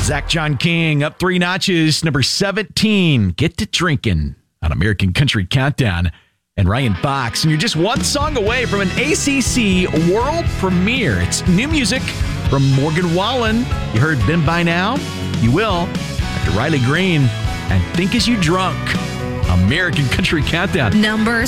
Zach John King up 3 notches, number 17, Get to Drinking on American Country Countdown. And Ryan Fox, and you're just one song away from an ACC world premiere. It's new music from Morgan Wallen. You heard Been By Now? You will. After Riley Green and Think As You Drunk. American Country Countdown. Number